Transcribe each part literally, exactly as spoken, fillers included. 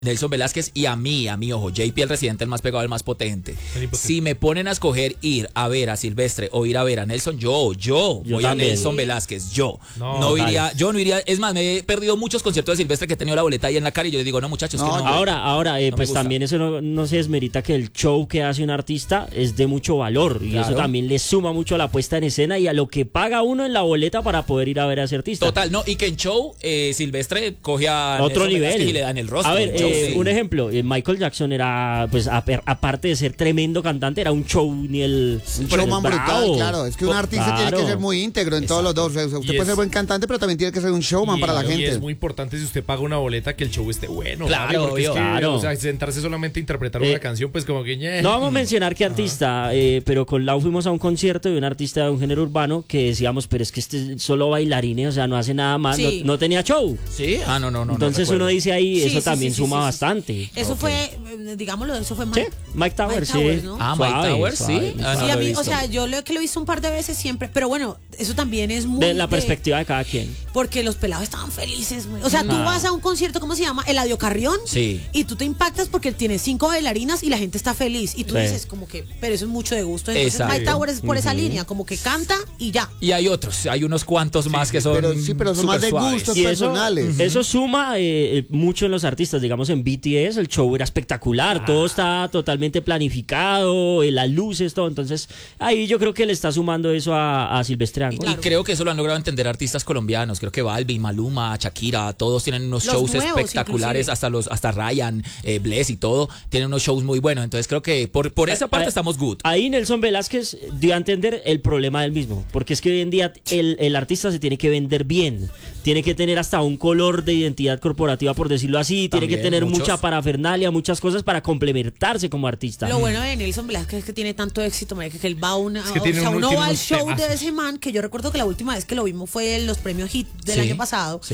Nelson Velázquez y a mí, a mí, ojo, J P el residente, el más pegado, el más potente. El si me ponen a escoger ir a ver a Silvestre o ir a ver a Nelson, yo, yo, yo voy también. a Nelson Velázquez, yo. No, no iría, yo no iría, es más, me he perdido muchos conciertos de Silvestre que he tenido la boleta ahí en la cara y yo les digo, no muchachos, no, que no. Ahora, ahora, eh, no pues también eso no, no se desmerita que el show que hace un artista es de mucho valor y claro. eso también le suma mucho a la puesta en escena y a lo que paga uno en la boleta para poder ir a ver a ese artista. Total, no, y que en show eh, Silvestre coge a otro Nelson nivel y le dan el rostro. A ver, show, eh, sí. un ejemplo, Michael Jackson era, pues aparte de ser tremendo cantante, era un show ni el un showman brutal, claro. Es que un artista claro. tiene que ser muy íntegro en Exacto. todos los dos. O sea, usted y puede es, ser buen cantante, pero también tiene que ser un showman y, para la y gente. Y es muy importante si usted paga una boleta que el show esté bueno. Claro, porque es que, claro. O sea, sentarse solamente a interpretar eh, una canción, pues como que... No vamos a mencionar qué artista, eh, pero con Lau fuimos a un concierto de un artista de un género urbano que decíamos, pero es que este solo bailarines, o sea, no hace nada más, sí. no, no tenía show. Sí, ah, no, no, no. Entonces no uno dice ahí, sí, eso sí, también sí, suma sí, sí, bastante. Eso okay. fue, digámoslo, eso fue Mike, ¿Sí? Mike Towers, Mike Towers sí. ¿no? Ah, suave, Mike Towers, suave, sí. Ah, sí, no a mí, o sea, yo lo que lo he visto un par de veces siempre, pero bueno, eso también es muy... De la de, perspectiva de cada quien. Porque los pelados estaban felices, güey. O sea, ah. tú vas a un concierto, ¿cómo se llama? Eladio Carrión. Sí. Y tú te impactas porque él tiene cinco bailarinas y la gente está feliz. Y tú sí. dices como que, pero eso es mucho de gusto. Entonces Exacto. Mike Towers es por uh-huh. esa línea, como que canta y ya. Y hay otros, hay unos cuantos más sí, que son pero, Sí, pero son más de suaves. gustos y personales. Eso, uh-huh. eso suma eh, mucho en los artistas. Digamos, en B T S el show era espectacular. Ah. Todo está totalmente planificado, las luces, todo. Entonces, ahí yo creo que le está sumando eso a, a Silvestre Angol. Y, y creo que eso lo han logrado entender artistas colombianos. Creo que Balvin, Maluma, Shakira, todos tienen unos los shows nuevos, espectaculares. Inclusive. Hasta los hasta Ryan, eh, Bless y todo. Tienen unos shows muy buenos. Entonces creo que por, por esa parte ahí, estamos good. Ahí Nelson Velázquez dio a entender el problema del mismo. Porque es que hoy en día el, el artista se tiene que vender bien. Tiene que tener hasta un color de identidad corporativa, por decirlo así. También, tiene que tener muchos. mucha parafernalia, muchas cosas para complementarse como artista. Lo bueno de Nelson Velázquez es que tiene tanto éxito, que él va a una, es que o sea, un, uno va al show temazos. de ese man, que yo recuerdo que la última vez que lo vimos fue en los premios Hit del sí, año pasado. Sí.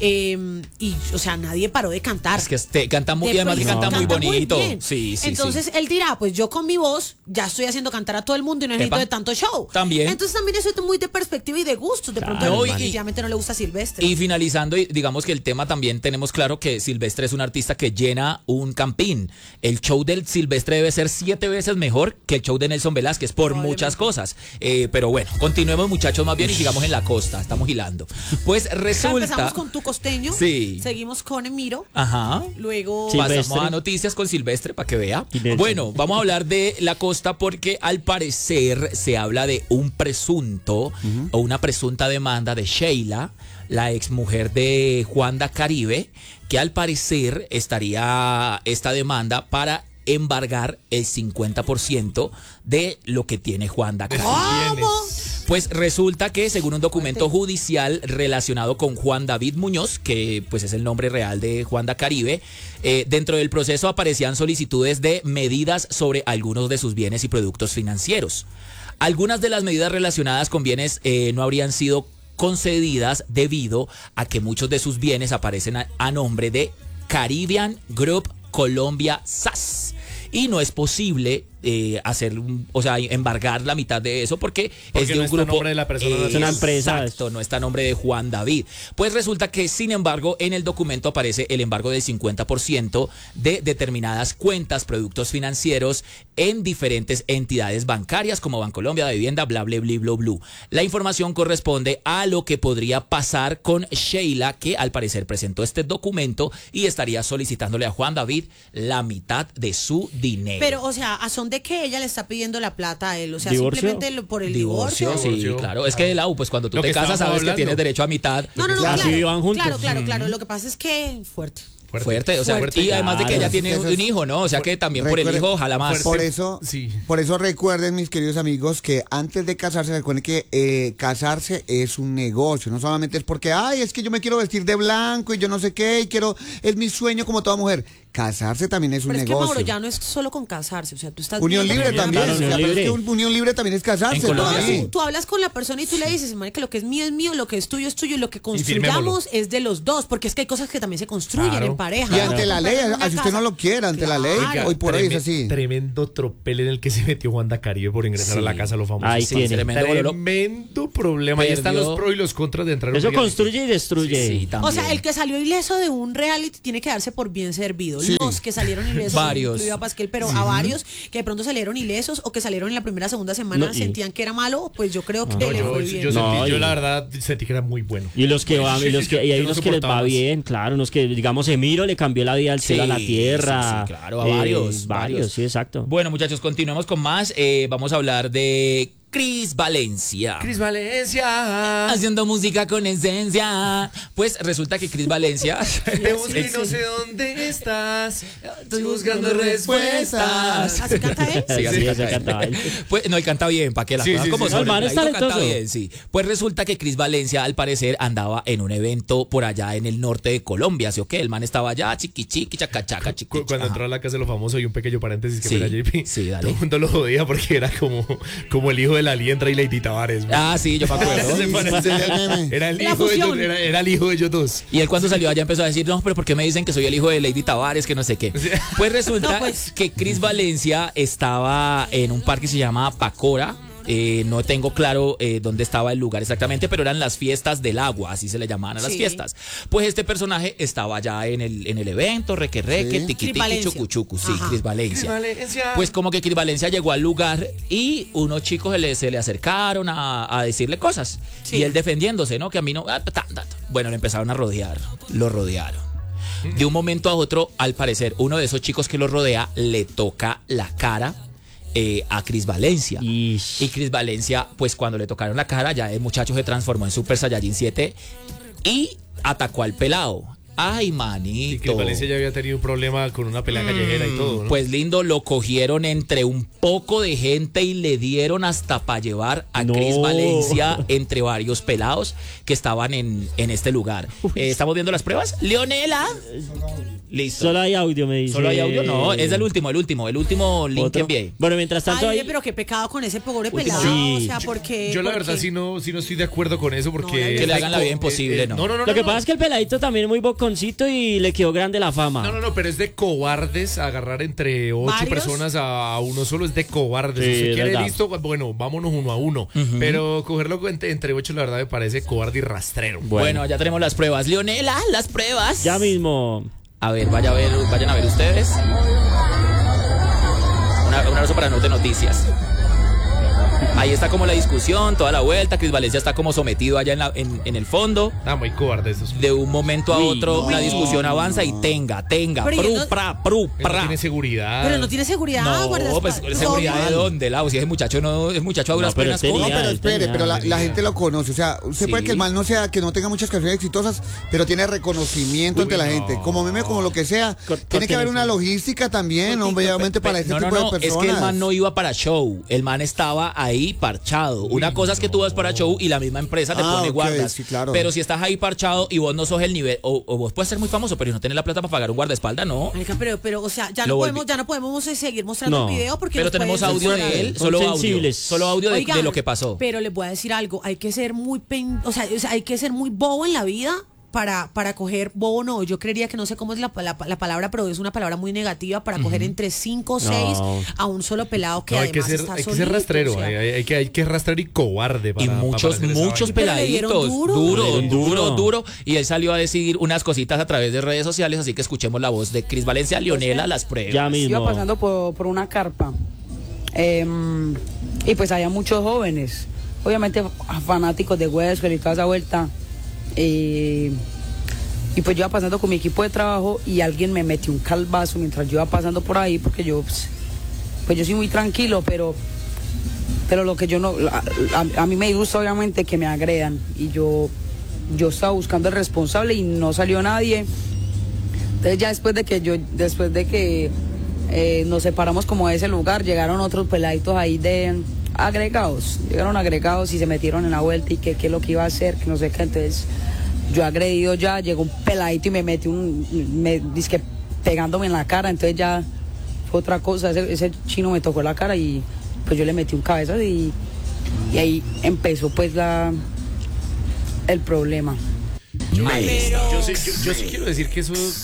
Eh, y, o sea, nadie paró de cantar. Es que este, canta muy bien, además que canta, canta muy bonito. Muy bien. Sí, sí, Entonces sí. él dirá, pues yo con mi voz ya estoy haciendo cantar a todo el mundo y no necesito Epa. de tanto show. También. Entonces también eso es muy de perspectiva y de gusto. De pronto claro, a él definitivamente no le gusta Silvestre. Y finalizando, digamos que el tema también tenemos claro que Silvestre es un artista que llena un campín. El show del Silvestre debe ser siete veces mejor que el show de Nelson Velázquez por muchas cosas. Eh, pero bueno, continuemos muchachos más bien y sigamos en la costa. Estamos hilando. Pues resulta... Empezamos con tu costeño. Sí. Seguimos con Emiro. Ajá. Luego... Silvestre. Pasamos a noticias con Silvestre para que vea. Bueno, vamos a hablar de la costa porque al parecer se habla de un presunto uh-huh. o una presunta demanda de Sheila, la exmujer de Juanda Caribe, que al parecer estaría esta demanda para embargar el cincuenta por ciento de lo que tiene Juanda Caribe. ¿Cómo? Pues resulta que según un documento judicial relacionado con Juan David Muñoz, que pues es el nombre real de Juanda Caribe, eh, dentro del proceso aparecían solicitudes de medidas sobre algunos de sus bienes y productos financieros. Algunas de las medidas relacionadas con bienes eh, no habrían sido concedidas debido a que muchos de sus bienes aparecen a, a nombre de Caribbean Group Colombia S A S. Y no es posible eh, hacer, o sea, embargar la mitad de eso porque, porque es de no un está grupo. Nombre de la persona, eh, es una empresa. Exacto, no está a nombre de Juan David. Pues resulta que, sin embargo, en el documento aparece el embargo del cincuenta por ciento de determinadas cuentas, productos financieros en diferentes entidades bancarias como Bancolombia, de Vivienda, bla, bla, bla, bla, bla. La información corresponde a lo que podría pasar con Sheila, que al parecer presentó este documento y estaría solicitándole a Juan David la mitad de su dinero. Pero, o sea, ¿a son de que ella le está pidiendo la plata a él? O sea, ¿Divorcio? simplemente lo- por el divorcio. Divorcio, sí, Divorcio. claro. Es que, Lau, pues cuando tú Lo te que casas estábamos sabes que hablando. tienes derecho a mitad. No, no, no, Claro, claro. sí, van juntos. Claro, claro, claro. Lo que pasa es que fuerte. Fuerte. Fuerte, o sea, Fuerte. y además de que ella Claro. tiene Eso un es- hijo, ¿no? O sea que también por el Recuerde- hijo, ojalá más. Por eso, Sí. por eso recuerden, mis queridos amigos, que antes de casarse, recuerden que eh, casarse es un negocio. No solamente es porque, ay, es que yo me quiero vestir de blanco y yo no sé qué, y quiero, es mi sueño como toda mujer. Casarse también es un Pero es que, negocio. Mauro, ya no es solo con casarse. O sea, tú estás Unión viendo libre que- también. claro, o sea, unión pero es libre. que un- unión libre también es casarse. En Colombia, ¿no? sí. Tú, tú hablas con la persona y tú le dices, marica, que lo que es mío es mío, lo que es tuyo es tuyo y lo que firmémoslo. construyamos es de los dos, porque es que hay cosas que también se construyen Claro. en pareja. Y ante la ley, así usted no lo quiera, ante la ley, hoy por hoy es así. Tremendo tropel en el que se metió Juanda Caribe por ingresar sí. a la casa de los famosos. Ahí sí, tiene. Tremendo, tremendo problema. Ahí están los pros y los contras de entrar. Eso construye y destruye. Sí, sí, o sea, el que salió ileso de un reality tiene que darse por bien servido. Sí. Los que salieron ilesos, varios. a Pasquel, pero uh-huh. a varios que de pronto salieron ilesos o que salieron en la primera segunda semana no, sentían que era malo, pues yo creo que no, le yo, fue yo, bien. Yo, sentí, no, yo y... la verdad sentí que era muy bueno. Y los que van, y los que y hay unos no que les va bien, claro, unos que digamos Emiro le cambió la vida al cielo sí, a la tierra. Sí, sí, claro, a eh, varios, varios, sí, exacto. Bueno, muchachos, continuemos con más. Eh, vamos a hablar de Cris Valencia. Cris Valencia. Haciendo música con esencia. Pues resulta que Cris Valencia. Te busco y no sé dónde estás. Estoy buscando respuestas. ¿Así canta él? Sí, así sí, canta, canta él. Pues no, él canta bien, ¿para qué las sí, cosas sí, como sí, son? El man es talentoso. Canta bien, sí. Pues resulta que Cris Valencia, al parecer, andaba en un evento por allá en el norte de Colombia, ¿sí o qué? El man estaba allá, chiqui chiqui, chaca chaca, chiqui. Cuando ajá. entró a la casa de los famosos, y un pequeño paréntesis que sí, era J P. Sí, dale. Todo el mundo lo jodía porque era como, como el hijo de la Liendra y Lady Tavares. ¿No? Ah, sí, yo me acuerdo. era, el hijo de ellos, era, era el hijo de ellos dos. Y él cuando salió allá empezó a decir, no, pero ¿por qué me dicen que soy el hijo de Lady Tavares, que no sé qué? Pues resulta no, pues. que Cris Valencia estaba en un parque que se llama Pacora. Eh, no tengo claro eh, dónde estaba el lugar exactamente, pero eran las fiestas del agua, así se le llamaban a las sí. fiestas. Pues este personaje estaba ya en el, en el evento, reque reque, sí. tiqui tiqui, chucu chucu, sí, Cris Valencia. Valencia. Pues como que Cris Valencia llegó al lugar y unos chicos se le, se le acercaron a, a decirle cosas. Sí. Y él defendiéndose, ¿no? Que a mí no... Ah, ta, ta, ta. Bueno, le empezaron a rodear, lo rodearon. De un momento a otro, al parecer, uno de esos chicos que lo rodea le toca la cara Eh, a Cris Valencia. Ish. Y Cris Valencia, pues cuando le tocaron la cara, ya el muchacho se transformó en Super Saiyajin siete y atacó al pelado. Ay, manito. Y Cris Valencia ya había tenido un problema con una pelea mm, callejera y todo, ¿no? Pues lindo, lo cogieron entre un poco de gente y le dieron hasta para llevar a no. Cris Valencia entre varios pelados que estaban en, en este lugar. Eh, ¿Estamos viendo las pruebas? Leonela. Listo. Solo hay audio, me dice. Solo hay audio, no, es el último, el último, el último link que envié. Bueno, mientras tanto Ay, hay... pero qué pecado con ese pobre pelado, sí. o sea, porque... Yo la porque... verdad sí no, sí no estoy de acuerdo con eso porque... No, que le hagan la vida imposible, eh, eh, no. No, no, no. Lo que no, pasa no. es que el peladito también es muy boconcito y le quedó grande la fama. No, no, no, pero es de cobardes agarrar entre ocho ¿Varios? personas a uno solo, es de cobardes. Sí, si se quiere verdad. listo, bueno, vámonos uno a uno. Uh-huh. Pero cogerlo entre, entre ocho, la verdad me parece cobarde y rastrero. Bueno. bueno, ya tenemos las pruebas. Leonela, las pruebas. Ya mismo. A ver, vaya a ver, vayan a ver ustedes. Una, un abrazo para Note Noticias. Ahí está como la discusión, toda la vuelta. Cris Valencia está como sometido allá en, la, en, en el fondo. Ah, muy cobarde esos. De un momento a otro, Uy, la no. discusión avanza y tenga, tenga, pero pru, no, pra, pru, pra. No tiene seguridad. Pero no tiene seguridad, No, pues, ¿seguridad de dónde, Lau? Si ese muchacho no, es muchacho a duras no, penas. No, pero espere, pero la, la gente lo conoce. O sea, usted sí. puede que el mal no sea, que no tenga muchas canciones exitosas, pero tiene reconocimiento Uy, ante no. la gente. Como meme, como lo que sea. Cor tiene que haber una logística también, obviamente, para este no, tipo no, no, de personas. Es que el man no iba para show. El man estaba ahí parchado. Uy, una cosa es que tú vas para show y la misma empresa te ah, pone okay, guardas. Sí, claro. Pero si estás ahí parchado y vos no sos el nivel, o, o vos puedes ser muy famoso, pero no tenés la plata para pagar un guardaespaldas, no. Marica, pero, pero, o sea, ya no, podemos, ya no podemos seguir mostrando no. el video porque. Pero tenemos audio de él, solo audio. Solo audio de, Oigan, de lo que pasó. Pero les voy a decir algo, hay que ser muy pen, o sea, o sea, hay que ser muy bobo en la vida. Para, para coger bobo, no, yo creería que no sé cómo es la, la, la palabra, pero es una palabra muy negativa para uh-huh. coger entre cinco o seis no. a un solo pelado que no, además hay que ser, está hay solito, que ser rastrero, o sea. hay, hay, que, hay que rastrear y cobarde para, y muchos, para muchos peladitos, duro, duro, duro, duro, duro, y él salió a decir unas cositas a través de redes sociales, así que escuchemos la voz de Cris Valencia, Leonela, las pruebas. Ya mismo. Iba pasando por, por una carpa eh, y pues había muchos jóvenes, obviamente fanáticos de Wesker y toda esa vuelta, y... Y pues yo iba pasando con mi equipo de trabajo y alguien me metió un calvazo mientras yo iba pasando por ahí, porque yo, pues, pues yo soy muy tranquilo, pero, pero lo que yo no, a, a, a mí me gusta obviamente que me agredan y yo, yo estaba buscando al responsable y no salió nadie. Entonces ya después de que yo, después de que eh, nos separamos como de ese lugar, llegaron otros peladitos ahí de agregados, llegaron agregados y se metieron en la vuelta y que qué es lo que iba a hacer, que no sé qué, entonces... Yo agredido ya, llegó un peladito y me metió un, me dizque pegándome en la cara, entonces ya fue otra cosa, ese, ese chino me tocó la cara y pues yo le metí un cabezazo y, y ahí empezó pues la el problema. Yo, yo, sí, yo, yo sí quiero decir que eso,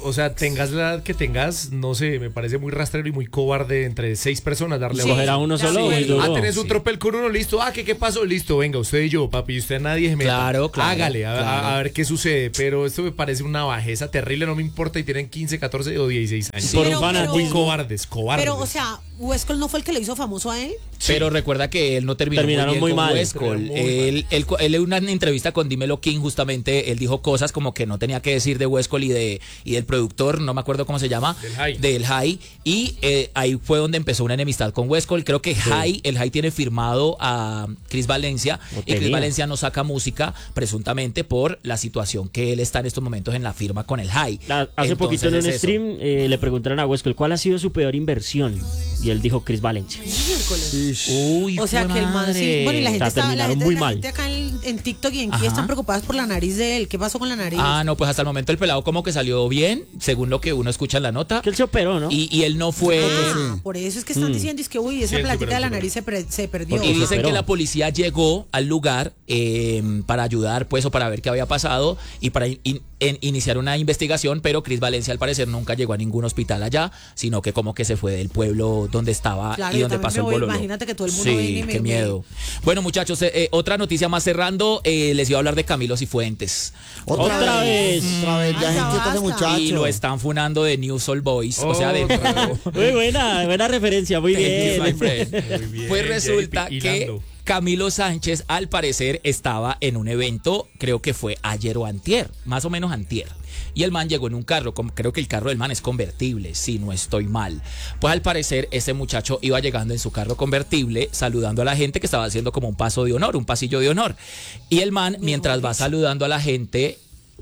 o sea, tengas la edad que tengas, no sé, me parece muy rastrero y muy cobarde entre seis personas darle sí, coger a uno solo. Sí. Muy duro. Ah, tenés un Sí. tropel con uno, listo. Ah, ¿qué, qué pasó? Listo, venga, usted y yo, papi, usted nadie se meta. Claro, claro, Hágale, a, claro. a- a ver qué sucede. Pero esto me parece una bajeza terrible, no me importa y tienen quince, catorce o dieciséis años. Por Pero- un fanatismo. Muy cobardes, cobardes. Pero, o sea, Westcol no fue el que le hizo famoso a él. Pero recuerda que él no terminó Terminaron muy, bien muy con mal. Westcol. Terminaron muy Él, él, él en una entrevista con Dímelo King, justamente, él dijo cosas como que no tenía que decir de Westcol y de y del productor, no me acuerdo cómo se llama, Del Jai. del Jai. Y eh, ahí fue donde empezó una enemistad con Westcol. Creo que Jai, el Jai tiene firmado a Chris Valencia Lo y Chris tenía. Valencia no saca música presuntamente por la situación que él está en estos momentos en la firma con el Jai. La- hace Entonces poquito en un es eso. stream eh, le preguntaron a Westcol cuál ha sido su peor inversión y él dijo Chris Valencia. Miércoles. Uy, O sea jue que el man sí. madre. Bueno, y la gente, O sea, está, la terminaron gente, muy la mal. gente acá en, en TikTok y en Ajá. Kia están preocupadas por la nariz de él. ¿Qué pasó con la nariz? Ah, no, pues hasta el momento el pelado como que salió bien, según lo que uno escucha en la nota. Que él se operó, ¿no? Y, y él no fue... Ah, por eso es que están diciendo es que uy, esa Sí, plática superó, de la superó. nariz se, pre- se perdió. Porque Y se dicen operó. que la policía llegó al lugar eh, para ayudar, pues, o para ver qué había pasado y para in- en- iniciar una investigación, pero Chris Valencia al parecer nunca llegó a ningún hospital allá, sino que como que se fue del pueblo donde estaba Claro, y yo donde también pasó me el voy, bololo. imagínate que todo el mundo Sí, venga y me- qué miedo. Bueno, muchachos, eh, eh, otra noticia más cerrando, eh, les iba a hablar de Camilo Cifuentes. Otra vez. Otra vez, ya Ay, ya gente este basta. muchacho. Y lo están funando de New Soul Boys, o sea, de... Muy buena, buena referencia, muy Thank you, my bien. friend. Muy bien, Pues resulta J P, que hilando. Camilo Sánchez al parecer estaba en un evento, creo que fue ayer o antier, más o menos antier. Y el man llegó en un carro, como- creo que el carro del man es convertible, si no estoy mal. Pues al parecer ese muchacho iba llegando en su carro convertible, saludando a la gente que estaba haciendo como un paso de honor, un pasillo de honor. Y el man, mientras va saludando a la gente,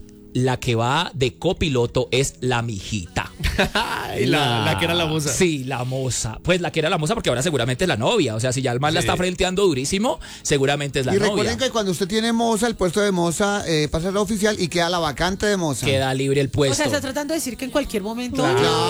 la que va de copiloto es la mijita. Ay, la, la que era la moza. Sí, la moza. Pues la que era la moza porque ahora seguramente es la novia. O sea, si ya el man la Sí. está frenteando durísimo, seguramente es la Y novia. recuerden que cuando usted tiene moza, el puesto de moza eh, pasa a la oficial y queda la vacante de moza. Queda libre el o puesto. sea, está tratando de decir que en cualquier momento.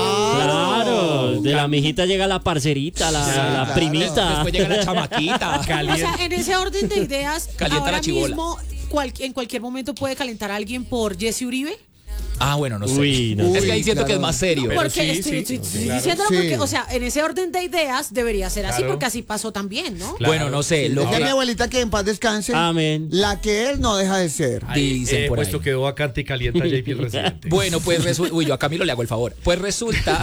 Claro, de la mijita llega la parcerita, la, Sí, la claro. primita. Después llega la chamaquita. O sea, en ese orden de ideas, Calienta ahora la chibola. mismo cual- en cualquier momento puede calentar a alguien por Jesse Uribe. Ah, bueno, no sé. Uy, no es sé. que ahí siento Uy, que es claro. más serio. Pero Porque sí, estoy, sí, estoy- estoy claro. diciéndolo Sí. porque, o sea, en ese orden de ideas debería ser así, Claro. porque así pasó también, ¿no? Claro. Bueno, no sé. Lo Decía que... mi abuelita que en paz descanse. Amén. La que él no deja de ser. Ahí, Dicen eh, por puesto ahí. quedó vacante y calienta J P el residente. Bueno, pues resulta. Uy, yo a Camilo le hago el favor. Pues resulta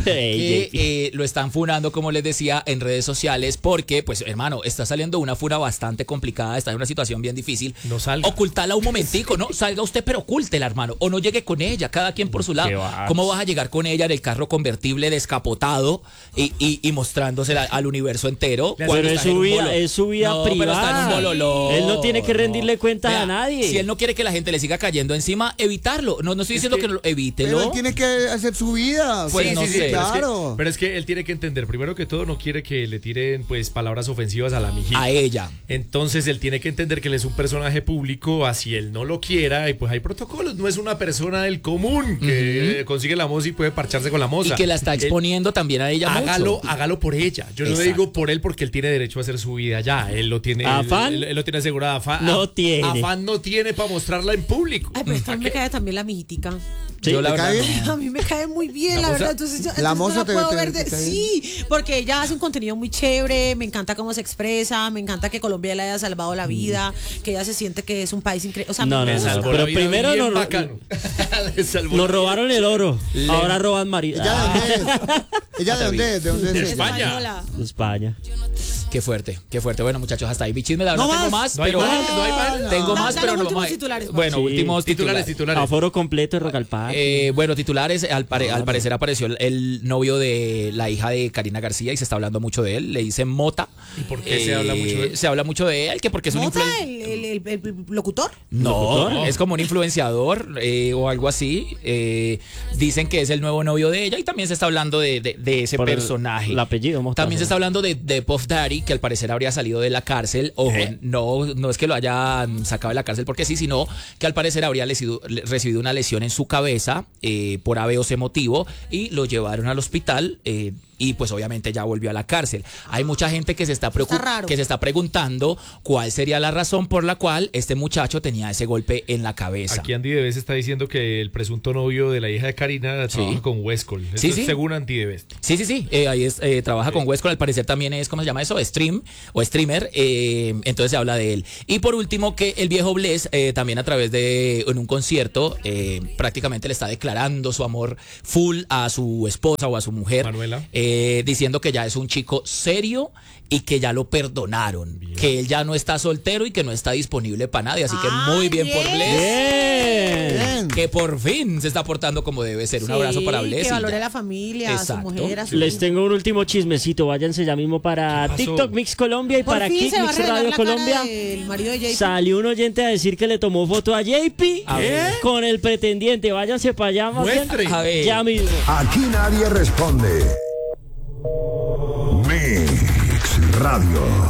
que Ey, eh, lo están funando, como les decía, en redes sociales, porque, pues, hermano, está saliendo una funa bastante complicada, está en una situación bien difícil. No salga. Ocultala un momentico, ¿no? Salga usted, pero ocúltela, hermano. O no llegue con ella, cada quien por su lado. Qué va. ¿Cómo vas a llegar con ella en el carro convertible descapotado y, y, y mostrándosela al universo entero? Pero cuando es estás en su un vida, bolo? es su vida No, pero está en un privada. bololón. Él no tiene que rendirle cuentas Vea, a nadie. Si él no quiere que la gente le siga cayendo encima, evitarlo. No, no estoy diciendo que, que- lo Pero evítelo. él tiene que hacer su vida. Pues Sí, no sí, sí, sé. Pero es que- claro. Pero es que él tiene que entender, primero que todo, no quiere que le tiren pues palabras ofensivas a la mijita. A ella. Entonces él tiene que entender que él es un personaje público, así él no lo quiera, y pues hay protocolos, no es una persona del común que eh, consigue la moza y puede parcharse con la moza. Y que la está Él- exponiendo también a ella Hágalo, mucho. hágalo por ella. Yo no le Exacto. digo por él porque él tiene derecho a hacer su vida ya. Él lo tiene. ¿Afán? Él, él lo tiene asegurado. Afán, No af- tiene. Afán no tiene para mostrarla en público. Ay, pero también me cae también la mijitica. Sí, Yo la ¿te verdad cae no. bien? A mí me cae muy bien, ¿La la, moza? verdad. Entonces, yo, La entonces moza no te- puedo te- ver de- te cae sí, porque ella hace un contenido muy chévere, me encanta cómo se expresa, me encanta que Colombia le haya salvado la vida, que ella se siente que es un país increíble. O sea, No, me no, gusta. no, Salvó pero la vida primero bien no- bacano. Le salvó Nos la robaron el oro. Ahora roban marido. ¿Ella de Ah, dónde es? ¿Ella de dónde es? ¿De dónde es? De ella? España. Española. de España. Qué fuerte, qué fuerte. Bueno, muchachos, hasta ahí mi chisme. La verdad No tengo más. más, No hay pero más, no hay más. tengo Da- más, da pero los no últimos vamos a- titulares, Juan. Bueno, Sí. últimos Titulares, titulares. titulares. Aforo completo de Rock al Parque. Eh, bueno, titulares, al, pare- al parecer apareció el, el novio de la hija de Karina García y se está hablando mucho de él, le dicen Mota. ¿Y por qué se habla mucho de él? Se habla mucho de él, que porque es un ¿Mota, influen- el, el, el- el locutor? No, ¿Locutor? es como un influenciador eh, o algo así. Eh, dicen que es el nuevo novio de ella y también se está hablando de, de- de ese Por el- personaje. el apellido, Mostaza. También se está hablando de, de Puff Daddy, que al parecer habría salido de la cárcel. Ojo, no, no es que lo hayan sacado de la cárcel porque sí, sino que al parecer habría lesido- le- recibido una lesión en su cabeza eh, por A B O C motivo y lo llevaron al hospital. eh, y pues obviamente ya volvió a la cárcel. Hay mucha gente que se está, preocup- que se está preguntando cuál sería la razón por la cual este muchacho tenía ese golpe en la cabeza. Aquí Andy Deves está diciendo que el presunto novio de la hija de Karina sí. trabaja con Westcol. Eso sí, es sí. según Andy Deves. Sí, sí, sí. Eh, ahí es, eh, trabaja sí. con Westcol. Al parecer también es, ¿cómo se llama eso? Stream o streamer. Eh, entonces se habla de él. Y por último, que el viejo Bless eh, también a través de, en un concierto, eh, prácticamente le está declarando su amor full a su esposa o a su mujer. Manuela. Eh, diciendo que ya es un chico serio y que ya lo perdonaron. Bien. Que él ya no está soltero y que no está disponible para nadie. Así que ah, muy bien, bien por Bless. Bien. Que por fin se está portando como debe ser. Un sí, abrazo para Bless. Que valore a la familia, exacto. A su mujer, a su Les hijo. Tengo un último chismecito. Váyanse ya mismo para TikTok Mix Colombia y por para Kick Mix Radio Colombia. Salió un oyente a decir que le tomó foto a J P con el pretendiente. Váyanse para allá, más bien, a ver. Ya mismo. Aquí nadie responde. Mix Radio.